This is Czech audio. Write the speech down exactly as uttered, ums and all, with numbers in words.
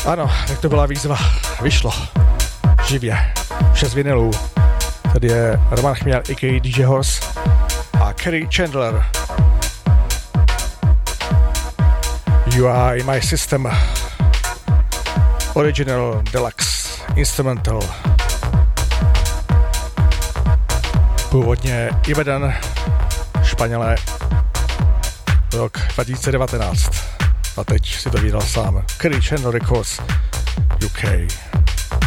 Ano, tak to byla výzva. Vyšlo. Živě. Šest vinilů. Tady je Roman Chměl, a ká a. dý džej Horse a Kerry Chandler. You Are In My System. Original Deluxe Instrumental. Původně veden Španělé rok dva tisíce devatenáct. A teď si to vydal sám. Kerry Chandler Records U K.